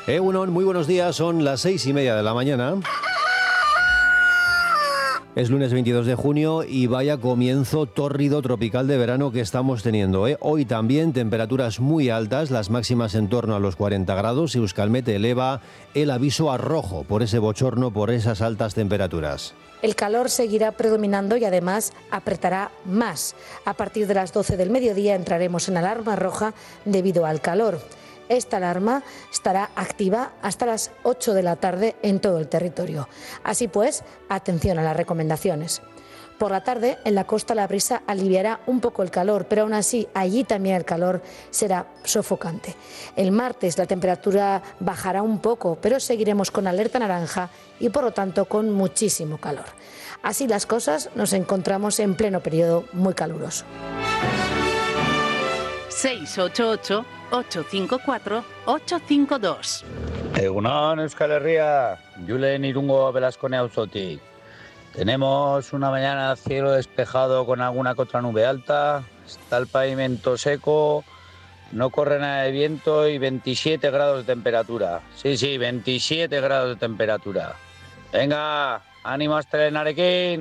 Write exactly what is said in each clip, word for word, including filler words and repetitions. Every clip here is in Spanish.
Egunon, muy buenos días, son las seis y media de la mañana. Es lunes veintidós de junio y vaya comienzo tórrido tropical de verano que estamos teniendo, ¿eh? Hoy también temperaturas muy altas, las máximas en torno a los cuarenta grados. Euskalmet eleva el aviso a rojo por ese bochorno, por esas altas temperaturas. El calor seguirá predominando y además apretará más. A partir de las doce del mediodía entraremos en alarma roja debido al calor. Esta alarma estará activa hasta las ocho de la tarde en todo el territorio. Así pues, atención a las recomendaciones. Por la tarde, en la costa la brisa aliviará un poco el calor, pero aún así allí también el calor será sofocante. El martes la temperatura bajará un poco, pero seguiremos con alerta naranja y por lo tanto con muchísimo calor. Así las cosas, nos encontramos en pleno periodo muy caluroso. seis ocho ocho, ocho cinco cuatro, ocho cinco dos. Egunon, Euskal Herria, Julen Irungo Velasco Auzotik. Tenemos una mañana cielo despejado con alguna que otra nube alta, está el pavimento seco, no corre nada de viento y veintisiete grados de temperatura. Sí, sí, veintisiete grados de temperatura. Venga, ánimo hasta el Narequín.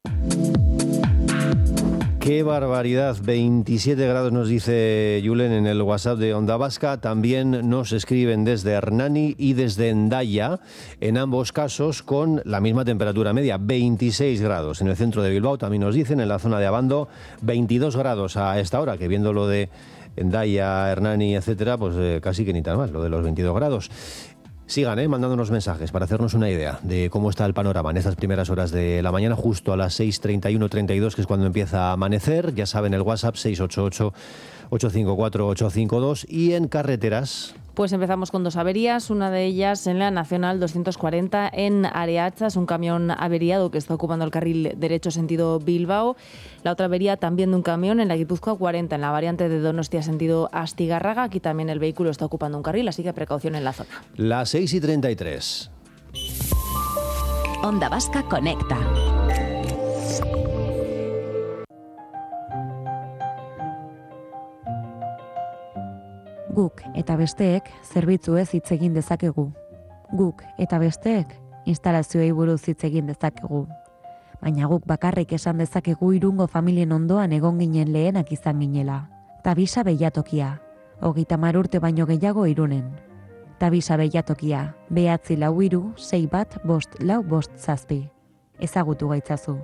¡Qué barbaridad! veintisiete grados nos dice Julen en el WhatsApp de Onda Vasca. También nos escriben desde Hernani y desde Hendaya, en ambos casos con la misma temperatura media, veintiséis grados. En el centro de Bilbao también nos dicen, en la zona de Abando, veintidós grados a esta hora, que viendo lo de Hendaya, Hernani, etcétera, pues eh, casi que ni tan mal, lo de los veintidós grados. Sigan eh, mandándonos mensajes para hacernos una idea de cómo está el panorama en estas primeras horas de la mañana, justo a las seis treinta y uno, treinta y dos, que es cuando empieza a amanecer. Ya saben, el WhatsApp seis ocho ocho, ocho cinco cuatro, ocho cinco dos. Y en carreteras... Pues empezamos con dos averías, una de ellas en la Nacional doscientos cuarenta en Areachas, un camión averiado que está ocupando el carril derecho sentido Bilbao. La otra avería también de un camión en la Guipúzcoa cuarenta, en la variante de Donostia sentido Astigarraga. Aquí también el vehículo está ocupando un carril, así que precaución en la zona. Las seis y treinta y tres. Onda Vasca conecta. Guk eta besteek zerbitzuez hitz egin dezakegu. Guk eta besteek instalazioei buruz hitz egin dezakegu. Baina guk bakarrik esan dezakegu Irungo familien ondoan egon ginen lehenak izan ginela. Tabisa Beilatokia, hogeita hamar urte baino gehiago Irunen. Tabisa Beilatokia, behatzi lau hiru, sei bat, bost lau bost zazpi. Ezagutu gaitzazu.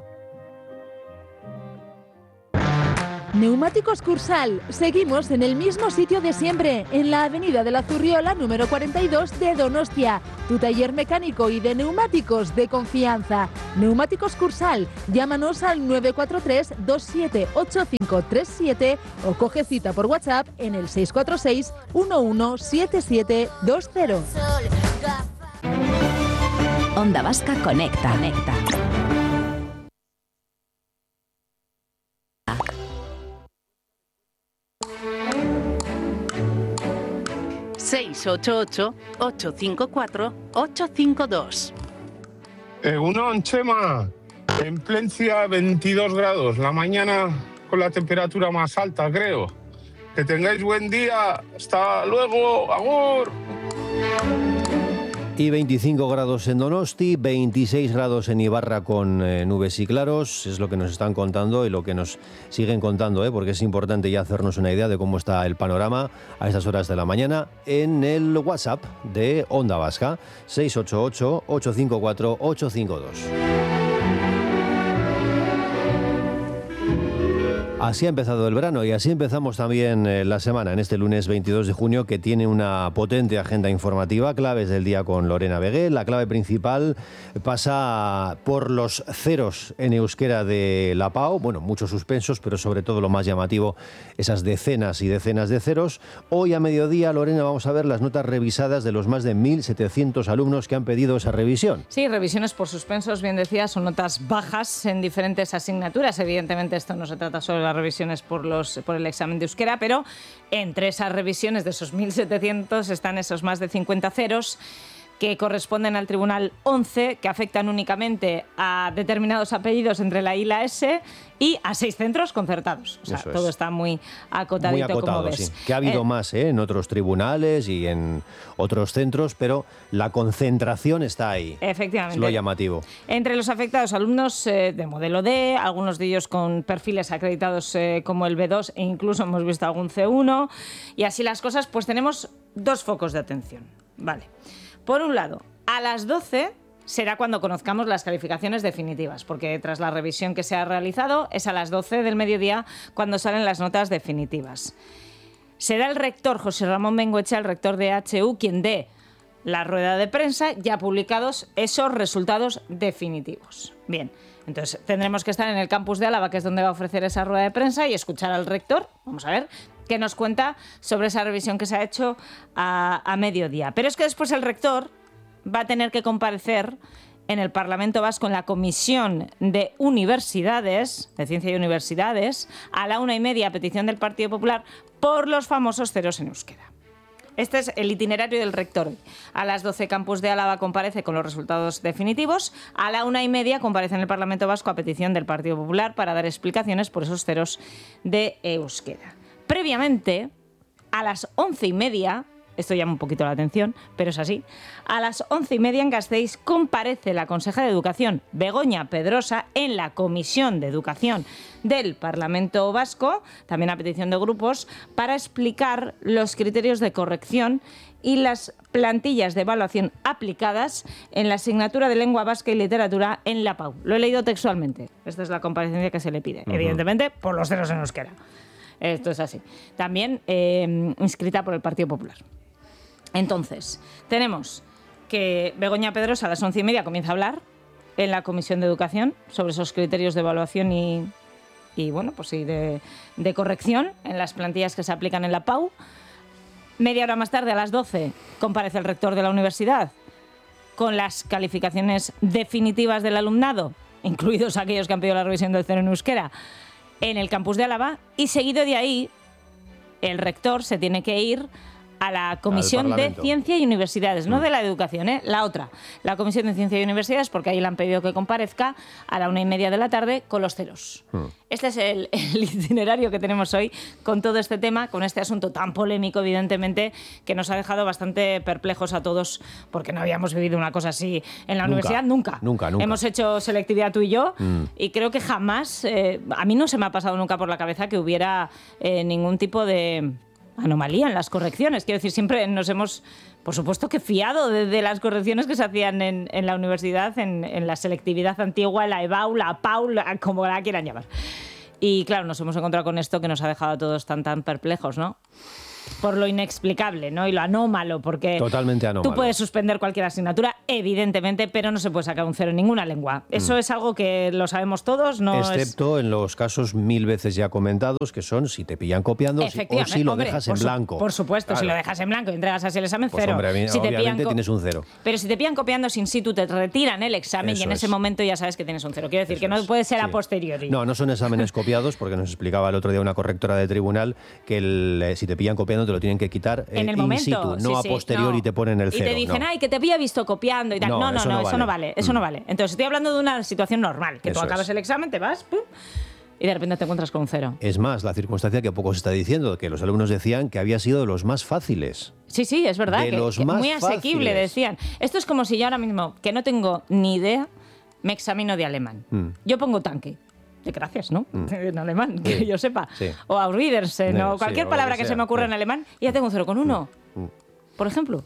Neumáticos Cursal. Seguimos en el mismo sitio de siempre, en la avenida de la Zurriola número cuarenta y dos de Donostia. Tu taller mecánico y de neumáticos de confianza. Neumáticos Cursal. Llámanos al nueve cuatro tres, dos siete ocho cinco tres siete o coge cita por WhatsApp en el seis cuatro seis, uno uno siete siete dos cero. Onda Vasca conecta. conecta. seis ocho ocho, ocho cinco cuatro, ocho cinco dos. Egunon, Chema. En Plencia, veintidós grados. La mañana con la temperatura más alta, creo. Que tengáis buen día. Hasta luego. Agur. Y veinticinco grados en Donosti, veintiséis grados en Ibarra con eh, nubes y claros, es lo que nos están contando y lo que nos siguen contando, ¿eh? Porque es importante ya hacernos una idea de cómo está el panorama a estas horas de la mañana en el WhatsApp de Onda Vasca, seis ocho ocho, ocho cinco cuatro, ocho cinco dos. Así ha empezado el verano y así empezamos también eh, la semana en este lunes veintidós de junio, que tiene una potente agenda informativa, claves del día con Lorena Vegué. La clave principal pasa por los ceros en euskera de la PAO, bueno, muchos suspensos, pero sobre todo lo más llamativo, esas decenas y decenas de ceros. Hoy a mediodía, Lorena, vamos a ver las notas revisadas de los más de mil setecientos alumnos que han pedido esa revisión. Sí, revisiones por suspensos, bien decía, son notas bajas en diferentes asignaturas. Evidentemente esto no se trata solo de la revisiones por los por el examen de euskera, pero entre esas revisiones de esos mil setecientos están esos más de cincuenta ceros que corresponden al Tribunal once, que afectan únicamente a determinados apellidos entre la I y la S y a seis centros concertados. O sea, Eso todo es. está muy acotadito, Muy acotado, como ves. sí. Que ha habido Eh, más ¿eh? en otros tribunales y en otros centros, pero la concentración está ahí. Efectivamente. Es lo llamativo. Entre los afectados, alumnos eh, de modelo D, algunos de ellos con perfiles acreditados eh, como el B dos e incluso hemos visto algún C uno. Y así las cosas, pues tenemos dos focos de atención. Vale. Por un lado, a las doce será cuando conozcamos las calificaciones definitivas, porque tras la revisión que se ha realizado es a las doce del mediodía cuando salen las notas definitivas. Será el rector José Ramón Bengoechea, el rector de H U, quien dé la rueda de prensa ya publicados esos resultados definitivos. Bien, entonces tendremos que estar en el campus de Álava, que es donde va a ofrecer esa rueda de prensa, y escuchar al rector, vamos a ver, qué nos cuenta sobre esa revisión que se ha hecho a, a mediodía. Pero es que después el rector va a tener que comparecer en el Parlamento Vasco, en la Comisión de Universidades, de Ciencia y Universidades, a la una y media, a petición del Partido Popular, por los famosos ceros en euskera. Este es el itinerario del rector. A las doce, Campus de Álava comparece con los resultados definitivos. A la una y media comparece en el Parlamento Vasco a petición del Partido Popular para dar explicaciones por esos ceros de euskera. Previamente, a las once y media, esto llama un poquito la atención, pero es así, a las once y media en Gasteiz comparece la consejera de Educación, Begoña Pedrosa, en la Comisión de Educación del Parlamento Vasco, también a petición de grupos, para explicar los criterios de corrección y las plantillas de evaluación aplicadas en la asignatura de Lengua Vasca y Literatura en la P A U. Lo he leído textualmente. Esta es la comparecencia que se le pide, uh-huh. evidentemente por los ceros en euskera. Esto es así. También eh, inscrita por el Partido Popular. Entonces, tenemos que Begoña Pedrosa a las once y media comienza a hablar en la Comisión de Educación sobre esos criterios de evaluación y, y bueno, pues sí, de, de corrección en las plantillas que se aplican en la P A U. Media hora más tarde, a las doce, comparece el rector de la universidad con las calificaciones definitivas del alumnado, incluidos aquellos que han pedido la revisión del cero en euskera, en el campus de Álava, y seguido de ahí el rector se tiene que ir a la Comisión de Ciencia y Universidades, no mm. de la Educación, ¿eh? La otra, la Comisión de Ciencia y Universidades, porque ahí le han pedido que comparezca a la una y media de la tarde con los ceros. Mm. Este es el, el itinerario que tenemos hoy con todo este tema, con este asunto tan polémico, evidentemente, que nos ha dejado bastante perplejos a todos, porque no habíamos vivido una cosa así en la nunca, universidad, nunca. Nunca, nunca. Hemos hecho selectividad tú y yo, mm. y creo que jamás, eh, a mí no se me ha pasado nunca por la cabeza que hubiera eh, ningún tipo de anomalía en las correcciones. Quiero decir, siempre nos hemos, por supuesto, que fiado de, de las correcciones que se hacían en, en la universidad, en, en la selectividad antigua, la EBAU, la P A U, la, como la quieran llamar. Y claro, nos hemos encontrado con esto que nos ha dejado a todos tan, tan perplejos, ¿no? Por lo inexplicable, ¿no? Y lo anómalo, porque totalmente anómalo. Tú puedes suspender cualquier asignatura, evidentemente, pero no se puede sacar un cero en ninguna lengua. Eso mm. es algo que lo sabemos todos, no excepto es... en los casos mil veces ya comentados, que son si te pillan copiando o si lo hombre, dejas en por blanco. Su, por supuesto, claro. Si lo dejas en blanco y entregas así el examen, pues cero. Hombre, si te obviamente tienes un cero. Pero si te pillan copiando sin situ, te retiran el examen. Eso y en ese es. momento ya sabes que tienes un cero. Quiero decir, Eso que no es. puede ser sí. a posteriori. No, no son exámenes copiados, porque nos explicaba el otro día una correctora de tribunal que el, si te pillan copiando te lo tienen que quitar en el in momento, situ, no sí, a posteriori sí, no. te ponen el cero. Y te dicen, no. ay, que te había visto copiando y tal. No, no, no, eso no, no, vale. eso no vale. Eso mm. no vale. Entonces, estoy hablando de una situación normal, que eso tú acabas es. el examen, te vas, pum, y de repente te encuentras con un cero. Es más, la circunstancia que poco se está diciendo, que los alumnos decían que había sido de los más fáciles. Sí, sí, es verdad. De que, los que más muy asequible, fáciles. decían. Esto es como si yo ahora mismo, que no tengo ni idea, me examino de alemán. Mm. Yo pongo tanque. De gracias, ¿no? Mm. En alemán, sí. que yo sepa. Sí. O Auswiedersen, no, o cualquier sí, palabra que, que se me ocurra sí. en alemán, y ya tengo un cero con uno. Mm. Por ejemplo.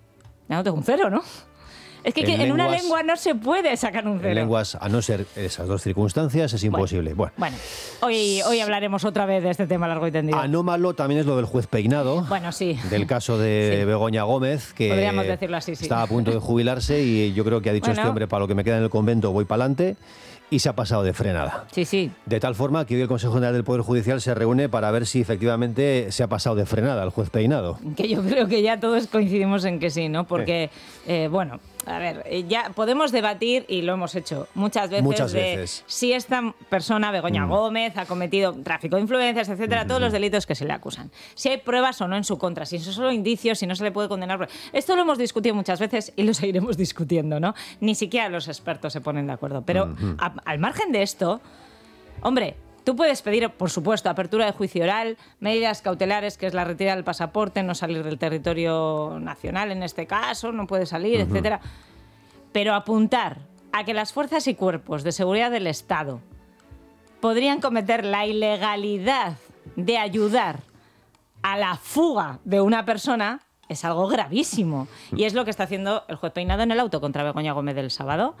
Ya no tengo un cero, ¿no? Es que en, que en lenguas, una lengua no se puede sacar un cero. En lenguas, a no ser esas dos circunstancias, es imposible. Bueno, bueno, bueno hoy, hoy hablaremos otra vez de este tema largo y tendido. Anómalo también es lo del juez peinado. Bueno, sí. Del caso de sí. Begoña Gómez, que podríamos decirlo así, sí. está a punto de jubilarse y yo creo que ha dicho bueno. este hombre, para lo que me queda en el convento voy para adelante. Y se ha pasado de frenada. Sí, sí. De tal forma que hoy el Consejo General del Poder Judicial se reúne para ver si efectivamente se ha pasado de frenada el juez peinado. Que yo creo que ya todos coincidimos en que sí, ¿no? Porque, eh. Eh, bueno, a ver, ya podemos debatir, y lo hemos hecho muchas veces, Muchas de veces. si esta persona, Begoña Mm. Gómez, ha cometido tráfico de influencias, etcétera, Mm. todos los delitos que se le acusan. Si hay pruebas o no en su contra, si son solo indicios, si no se le puede condenar. Esto lo hemos discutido muchas veces y lo seguiremos discutiendo, ¿no? Ni siquiera los expertos se ponen de acuerdo. Pero Mm-hmm. a- al margen de esto, hombre, tú puedes pedir, por supuesto, apertura de juicio oral, medidas cautelares, que es la retirada del pasaporte, no salir del territorio nacional en este caso, no puede salir, Ujú. etcétera. Pero apuntar a que las fuerzas y cuerpos de seguridad del Estado podrían cometer la ilegalidad de ayudar a la fuga de una persona es algo gravísimo. Y es lo que está haciendo el juez Peinado en el auto contra Begoña Gómez del sábado.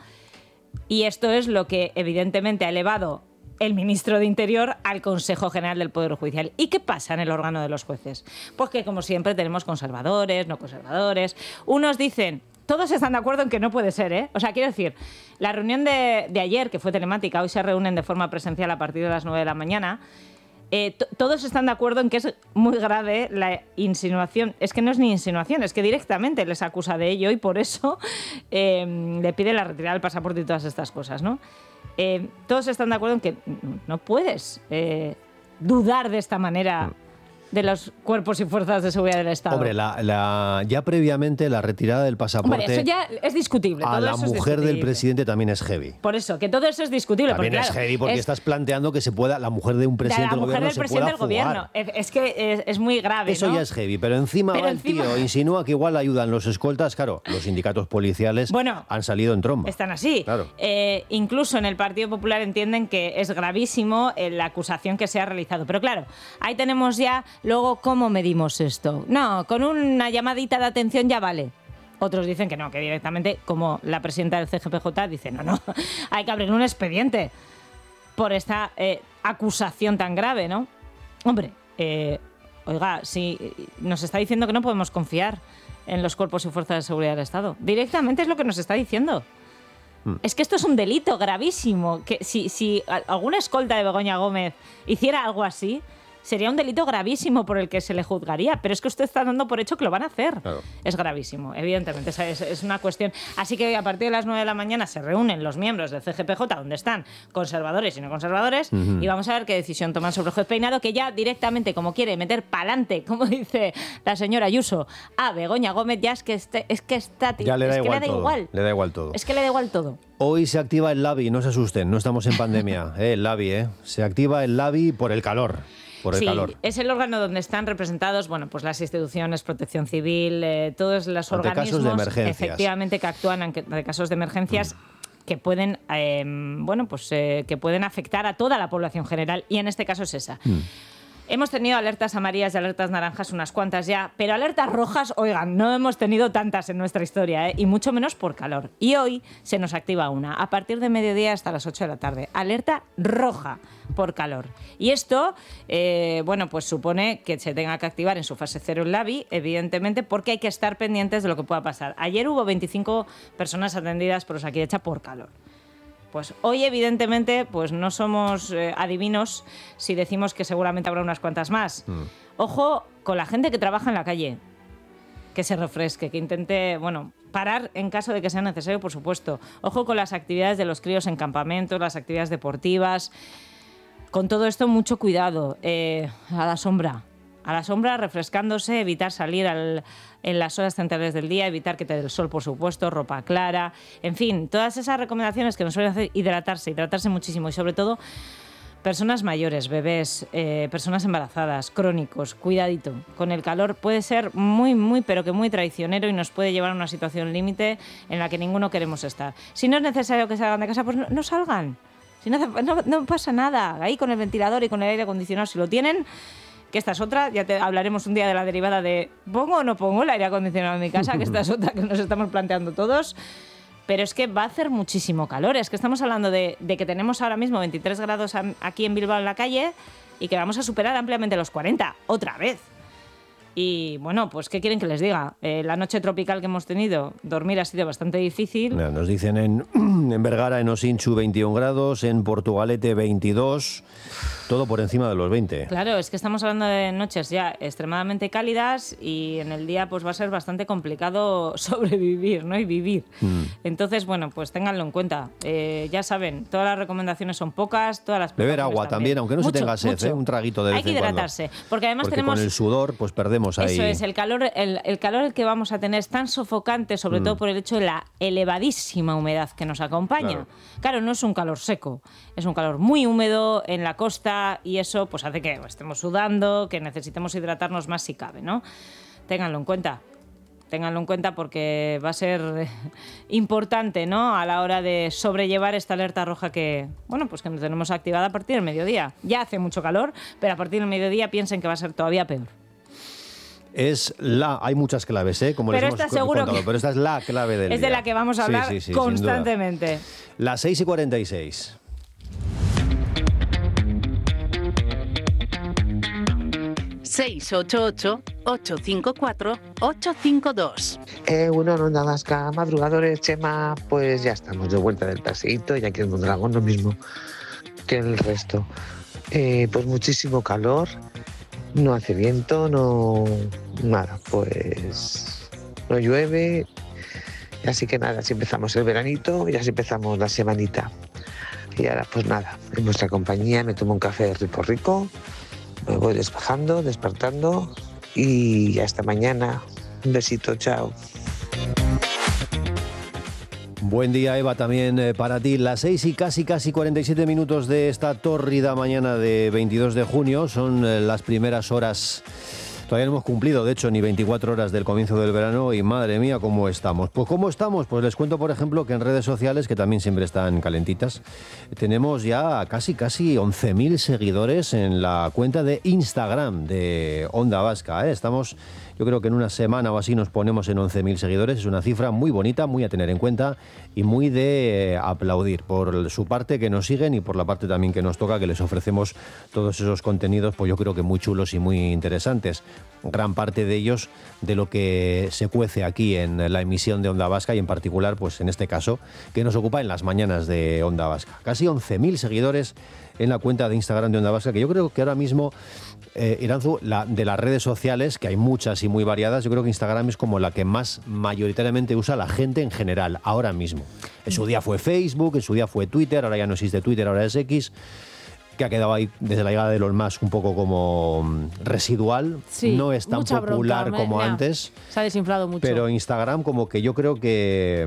Y esto es lo que evidentemente ha elevado el ministro de Interior al Consejo General del Poder Judicial. ¿Y qué pasa en el órgano de los jueces? Pues que, como siempre, tenemos conservadores, no conservadores. Unos dicen, todos están de acuerdo en que no puede ser, ¿eh? O sea, quiero decir, la reunión de, de ayer, que fue telemática, hoy se reúnen de forma presencial a partir de las nueve de la mañana. Eh, todos están de acuerdo en que es muy grave la insinuación. Es que no es ni insinuación, es que directamente les acusa de ello y por eso eh, le pide la retirada del pasaporte y todas estas cosas, ¿no? Eh, todos están de acuerdo en que no puedes eh, dudar de esta manera de los cuerpos y fuerzas de seguridad del Estado. Hombre, la, la- ya previamente la retirada del pasaporte Hombre, eso ya es discutible. a todo la eso es mujer del discutible. presidente también es heavy. Por eso, que todo eso es discutible. También porque, es claro, heavy porque es- estás planteando que se pueda la mujer de un de presidente la del mujer gobierno del se presidente del pueda gobierno. fugar. Es, es que es, es muy grave, Eso ¿no? ya es heavy, pero encima Pero va el encima- tío, insinúa que igual ayudan los escoltas. Claro, los sindicatos policiales Bueno, han salido en tromba. Están así. Claro. Eh, incluso en el Partido Popular entienden que es gravísimo eh, la acusación que se ha realizado. Pero claro, ahí tenemos ya luego cómo medimos esto. No, con una llamadita de atención ya vale. Otros dicen que no, que directamente, como la presidenta del C G P J dice, no, no, hay que abrir un expediente por esta eh, acusación tan grave, ¿no? Hombre, eh, oiga, si nos está diciendo que no podemos confiar en los cuerpos y fuerzas de seguridad del Estado. Directamente es lo que nos está diciendo. Hmm. Es que esto es un delito gravísimo. Que si, si a- alguna escolta de Begoña Gómez hiciera algo así, sería un delito gravísimo por el que se le juzgaría. Pero es que usted está dando por hecho que lo van a hacer. Claro. Es gravísimo, evidentemente. Es, es- es una cuestión. Así que a partir de las nueve de la mañana se reúnen los miembros del C G P J, donde están conservadores y no conservadores, Ujú. y vamos a ver qué decisión toman sobre el juez Peinado, que ya directamente, como quiere meter pa'lante, como dice la señora Ayuso, a Begoña Gómez, ya es que, este, es que está... Ya le da es que igual le da todo. igual. Le da igual todo. Es que le da igual todo. Hoy se activa el LABI, no se asusten, no estamos en pandemia. eh, el LABI, ¿eh? Se activa el LABI por el calor. Por el Sí, calor. es el órgano donde están representados, bueno, pues las instituciones, Protección Civil, eh, todos los Ante casos organismos de emergencias. efectivamente que actúan ante casos de emergencias que pueden, eh, bueno, pues eh, que pueden afectar a toda la población general y en este caso es esa. Mm. Hemos tenido alertas amarillas y alertas naranjas unas cuantas ya, pero alertas rojas, oigan, no hemos tenido tantas en nuestra historia, ¿eh? Y mucho menos por calor. Y hoy se nos activa una, a partir de mediodía hasta las ocho de la tarde. Alerta roja por calor. Y esto, eh, bueno, pues supone que se tenga que activar en su fase cero el LABI, evidentemente, porque hay que estar pendientes de lo que pueda pasar. Ayer hubo veinticinco personas atendidas por Osakidetza por calor. Pues hoy, evidentemente, pues no somos eh, adivinos si decimos que seguramente habrá unas cuantas más. Mm. Ojo con la gente que trabaja en la calle, que se refresque, que intente, bueno, parar en caso de que sea necesario, por supuesto. Ojo con las actividades de los críos en campamentos, las actividades deportivas. Con todo esto, mucho cuidado. Eh, a la sombra. A la sombra, refrescándose, evitar salir al, en las horas centrales del día, evitar que te dé el sol, por supuesto, ropa clara, en fin, todas esas recomendaciones que nos suelen hacer hidratarse, hidratarse muchísimo y sobre todo personas mayores, bebés, eh, personas embarazadas, crónicos, cuidadito. Con el calor puede ser muy, muy, pero que muy traicionero y nos puede llevar a una situación límite en la que ninguno queremos estar. Si no es necesario que salgan de casa, pues no, no salgan. Si no, hace- no, no pasa nada. Ahí con el ventilador y con el aire acondicionado, si lo tienen... Que esta es otra, ya te hablaremos un día de la derivada de ¿pongo o no pongo el aire acondicionado en mi casa? Que esta es otra que nos estamos planteando todos. Pero es que va a hacer muchísimo calor. Es que estamos hablando de, de que tenemos ahora mismo veintitrés grados am- aquí en Bilbao en la calle y que vamos a superar ampliamente los cuarenta, otra vez. Y bueno, pues ¿qué quieren que les diga? Eh, la noche tropical que hemos tenido, dormir ha sido bastante difícil. Mira, nos dicen en, en Vergara, en Osinchu, veintiún grados, en Portugalete, veintidós. todo por encima de los veinte. Claro, es que estamos hablando de noches ya extremadamente cálidas y en el día pues va a ser bastante complicado sobrevivir, ¿no? Y vivir. Mm. Entonces, bueno, pues ténganlo en cuenta. Eh, ya saben, todas las recomendaciones son pocas, todas las beber agua también, también aunque no mucho, se tenga sed, ¿eh? Un traguito de vez en cuando. Hay que hidratarse, porque además porque tenemos... con el sudor pues perdemos ahí... Eso es, el calor, el, el calor que vamos a tener es tan sofocante, sobre mm. todo por el hecho de la elevadísima humedad que nos acompaña. Claro. claro, no es un calor seco, es un calor muy húmedo en la costa y eso pues hace que estemos sudando, que necesitemos hidratarnos más si cabe, ¿no? Ténganlo en cuenta. Ténganlo en cuenta porque va a ser importante, ¿no? A la hora de sobrellevar esta alerta roja que, bueno, pues que nos tenemos activada a partir del mediodía. Ya hace mucho calor, pero a partir del mediodía piensen que va a ser todavía peor. Es la, hay muchas claves, ¿eh? Como pero les hemos contado, que pero esta es la clave del es día. de la que vamos a hablar sí, sí, sí, constantemente. Las seis y cuarenta y seis. seis ocho ocho, ocho cinco cuatro, ocho cinco dos. Eh, bueno, en Onda Vasca, madrugadores, Chema, pues ya estamos de vuelta del paseíto, ya que en Mondragón lo mismo que el resto. Eh, pues muchísimo calor, no hace viento, no... nada, pues no llueve, así que nada, así empezamos el veranito y así empezamos la semanita. Y ahora pues nada, en vuestra compañía me tomo un café rico rico, me voy despejando, despertando y hasta mañana. Un besito, chao. Buen día, Eva, también eh, para ti. Las seis y casi, casi cuarenta y siete minutos de esta tórrida mañana de veintidós de junio. Son eh, las primeras horas... Todavía no hemos cumplido, de hecho, ni veinticuatro horas del comienzo del verano y madre mía, ¿cómo estamos? Pues ¿cómo estamos? Pues les cuento, por ejemplo, que en redes sociales, que también siempre están calentitas, tenemos ya casi, casi once mil seguidores en la cuenta de Instagram de Onda Vasca, ¿eh? Estamos... Yo creo que en una semana o así nos ponemos en once mil seguidores. Es una cifra muy bonita, muy a tener en cuenta y muy de eh, aplaudir por su parte que nos siguen y por la parte también que nos toca, que les ofrecemos todos esos contenidos, pues yo creo que muy chulos y muy interesantes. Gran parte de ellos de lo que se cuece aquí en la emisión de Onda Vasca y en particular, pues en este caso, que nos ocupa en las mañanas de Onda Vasca. Casi once mil seguidores en la cuenta de Instagram de Onda Vasca, que yo creo que ahora mismo... Eh, Iranzu, la, de las redes sociales, que hay muchas y muy variadas, yo creo que Instagram es como la que más mayoritariamente usa la gente en general, ahora mismo. En su día fue Facebook, en su día fue Twitter, ahora ya no existe Twitter, ahora es X, que ha quedado ahí desde la llegada de Elon Musk un poco como residual, sí, no es tan popular bronca, como me, antes. Se ha desinflado mucho. Pero Instagram como que yo creo que,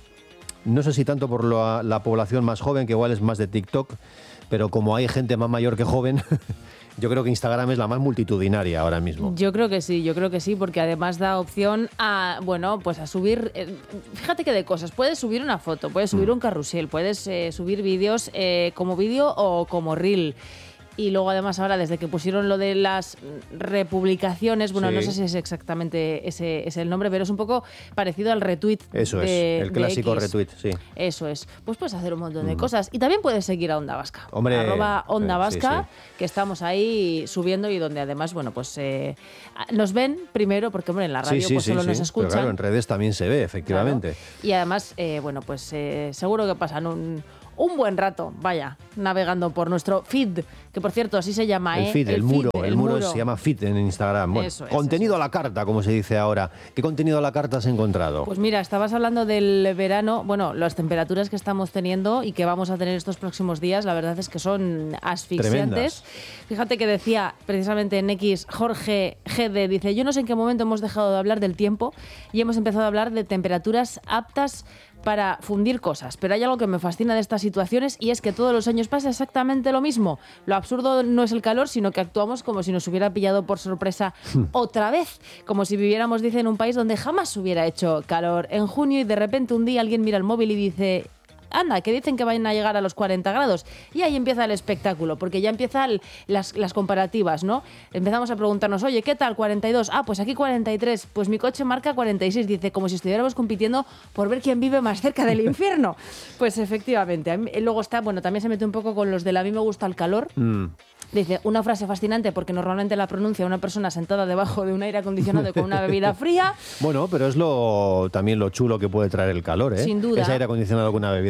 no sé si tanto por la, la población más joven, que igual es más de TikTok, pero como hay gente más mayor que joven... Yo creo que Instagram es la más multitudinaria ahora mismo. Yo creo que sí, yo creo que sí, porque además da opción a, bueno, pues a subir, eh, fíjate que de cosas, puedes subir una foto, puedes subir mm. un carrusel, puedes eh, subir vídeos eh, como vídeo o como reel. Y luego además ahora desde que pusieron lo de las republicaciones, bueno, sí. no sé si es exactamente ese es el nombre, pero es un poco parecido al retweet. Eso de, es, el clásico X. retweet, sí. Eso es. Pues puedes hacer un montón de mm. cosas. Y también puedes seguir a Onda Vasca. Hombre, arroba Onda Vasca, sí, sí. que estamos ahí subiendo y donde además, bueno, pues eh, nos ven primero, porque hombre, en la radio sí, sí, pues solo sí, nos sí. escuchan. Pero claro, en redes también se ve, efectivamente. Claro. Y además, eh, bueno, pues eh, seguro que pasan un... un buen rato, vaya, navegando por nuestro feed, que por cierto así se llama, el ¿eh? feed, el, el feed, muro, el, el muro, muro se llama feed en Instagram. Bueno, eso es, contenido eso a la carta, como se dice ahora. ¿Qué contenido a la carta has encontrado? Pues mira, estabas hablando del verano, bueno, las temperaturas que estamos teniendo y que vamos a tener estos próximos días, la verdad es que son asfixiantes. Tremendas. Fíjate que decía precisamente en X Jorge G D, dice, yo no sé en qué momento hemos dejado de hablar del tiempo y hemos empezado a hablar de temperaturas aptas para fundir cosas, pero hay algo que me fascina de estas situaciones y es que todos los años pasa exactamente lo mismo. Lo absurdo no es el calor, sino que actuamos como si nos hubiera pillado por sorpresa otra vez, como si viviéramos, dice, en un país donde jamás hubiera hecho calor en junio y de repente un día alguien mira el móvil y dice... anda, que dicen que van a llegar a los cuarenta grados. Y ahí empieza el espectáculo, porque ya empiezan las, las comparativas, ¿no? Empezamos a preguntarnos, oye, ¿qué tal? cuarenta y dos. Ah, pues aquí cuarenta y tres. Pues mi coche marca cuarenta y seis. Dice, como si estuviéramos compitiendo por ver quién vive más cerca del infierno. Pues efectivamente. A mí, luego está, bueno, también se mete un poco con los del a mí me gusta el calor. Mm. Dice, una frase fascinante porque normalmente la pronuncia una persona sentada debajo de un aire acondicionado con una bebida fría. Bueno, pero es lo también lo chulo que puede traer el calor, ¿eh? Sin duda. Ese aire acondicionado con una bebida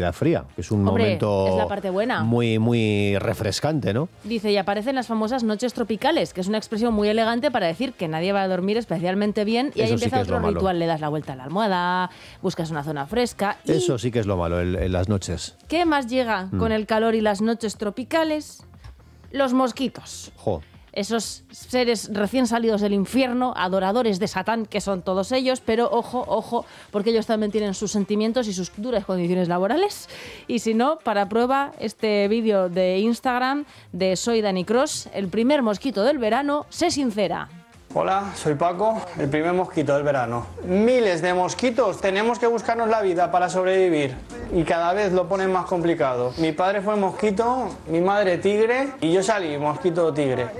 comida fría, que es un Hombre, momento es la parte buena. muy, muy refrescante, ¿no? Dice, y aparecen las famosas noches tropicales, que es una expresión muy elegante para decir que nadie va a dormir especialmente bien, y ahí Eso sí empieza que es otro lo malo. ritual, le das la vuelta a la almohada, buscas una zona fresca. Y Eso sí que es lo malo, el- en las noches. ¿qué más llega Mm. con el calor y las noches tropicales? Los mosquitos. Jo. Esos seres recién salidos del infierno, adoradores de Satán, que son todos ellos, pero ojo, ojo, porque ellos también tienen sus sentimientos y sus duras condiciones laborales. Y si no, para prueba, este vídeo de Instagram de Soy Dani Cross, el primer mosquito del verano, sé sincera. Hola, soy Paco, el primer mosquito del verano. Miles de mosquitos, tenemos que buscarnos la vida para sobrevivir y cada vez lo ponen más complicado. Mi padre fue mosquito, mi madre tigre y yo salí mosquito tigre.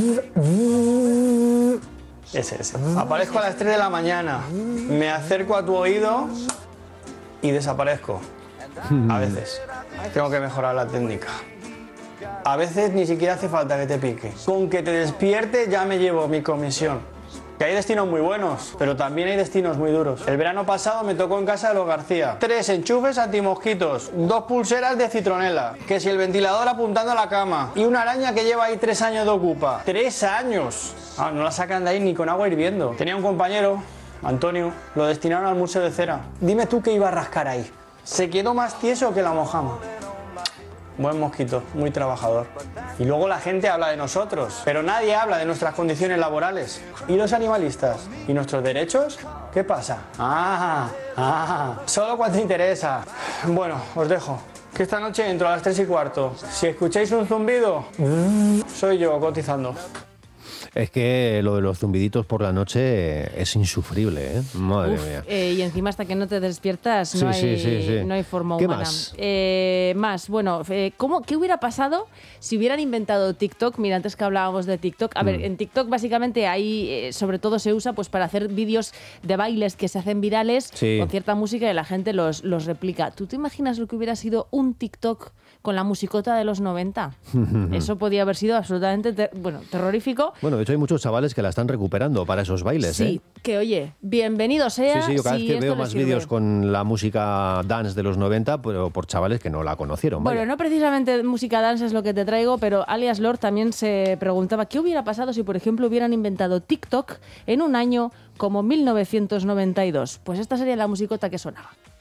Ese, ese. Aparezco a las tres de la mañana, me acerco a tu oído y desaparezco. A veces. Tengo que mejorar la técnica. A veces ni siquiera hace falta que te pique. Con que te despierte ya me llevo mi comisión. Que hay destinos muy buenos, pero también hay destinos muy duros. El verano pasado me tocó en casa de los García. Tres enchufes antimosquitos, dos pulseras de citronela, que si el ventilador apuntando a la cama y una araña que lleva ahí tres años de ocupa. ¡Tres años! Ah, no la sacan de ahí ni con agua hirviendo. Tenía un compañero, Antonio, lo destinaron al museo de cera. Dime tú qué iba a rascar ahí. Se quedó más tieso que la mojama. Buen mosquito, muy trabajador. Y luego la gente habla de nosotros, pero nadie habla de nuestras condiciones laborales. ¿Y los animalistas? ¿Y nuestros derechos? ¿Qué pasa? Ah, ah, solo cuando interesa. Bueno, os dejo. Que esta noche entro a las tres y cuarto. Si escucháis un zumbido, soy yo cotizando. Es que lo de los zumbiditos por la noche es insufrible, ¿eh? Madre Uf, mía. eh, y encima hasta que no te despiertas no, Sí, hay, sí, sí, sí. no hay forma ¿Qué humana. más? Eh, más, bueno, eh, ¿cómo, ¿qué hubiera pasado si hubieran inventado TikTok? Mira, antes que hablábamos de TikTok. A ver, Mm. en TikTok básicamente ahí eh, sobre todo se usa pues para hacer vídeos de bailes que se hacen virales Sí. con cierta música y la gente los, los replica. ¿Tú te imaginas lo que hubiera sido un TikTok con la musicota de los noventa? Eso podía haber sido absolutamente ter- bueno, terrorífico. Bueno, de hecho hay muchos chavales que la están recuperando para esos bailes, Sí, ¿eh? que oye, bienvenido sea. Sí, sí, yo cada si vez que esto veo les más sirve. vídeos con la música dance de los noventa, pero por chavales que no la conocieron. Bueno, vaya. no precisamente música dance es lo que te traigo, pero Alias Lord también se preguntaba qué hubiera pasado si, por ejemplo, hubieran inventado TikTok en un año como mil novecientos noventa y dos. Pues esta sería la musicota que sonaba.